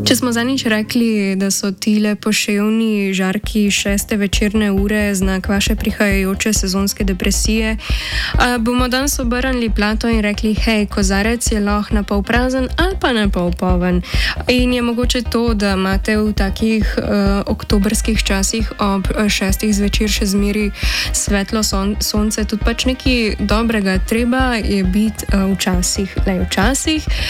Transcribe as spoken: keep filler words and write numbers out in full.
Če smo zadnjič rekli, da so tile poševni žarki šeste večerne ure znak vaše prihajajoče sezonske depresije, bomo danes obrnili plato in rekli, hej, kozarec je lahko na pol prazen ali pa na pol poln. In je mogoče to, da imate v takih uh, oktobrskih časih ob šestih zvečer še zmeri svetlo son sonce, tudi pač nekaj dobrega. Treba je biti uh, včasih, le včasih.